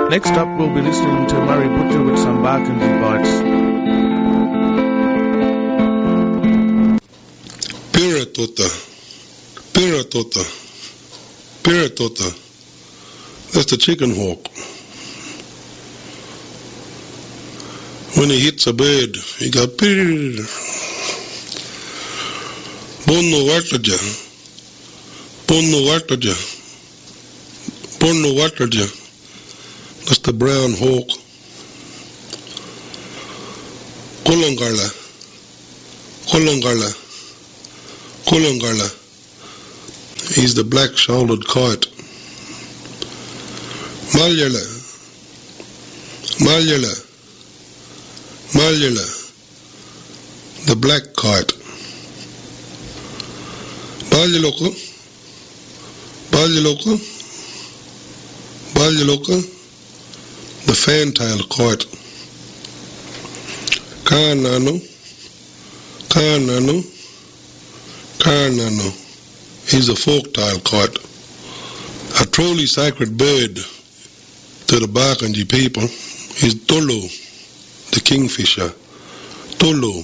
Next up, we'll be listening to Murray Butcher with some Barkindji bites. Piratota. That's the chicken hawk. When he hits a bird, he goes pirr. Bonno Waterja. That's the brown hawk. Kolongarla. He's the black-shouldered kite. Maljala. The black kite. Baljaloka. The fantail kite. Karnano. He's a fork-tailed kite. A truly sacred bird to the Barkindji people is Tolo, the kingfisher. Tolo.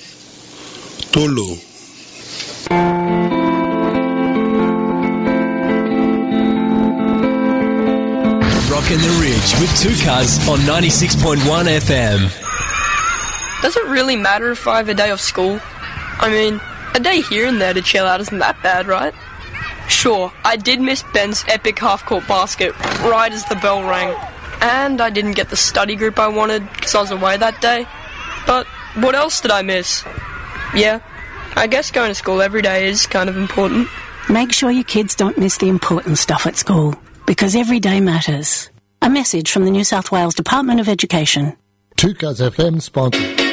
Rockin' the Ridge with Two Cuz on 96.1 FM. Does it really matter if I have a day off school? I mean, a day here and there to chill out isn't that bad, right? Sure, I did miss Ben's epic half-court basket right as the bell rang. And I didn't get the study group I wanted because I was away that day. But what else did I miss? Yeah, I guess going to school every day is kind of important. Make sure your kids don't miss the important stuff at school, because every day matters. A message from the New South Wales Department of Education. 2Cuz FM sponsor.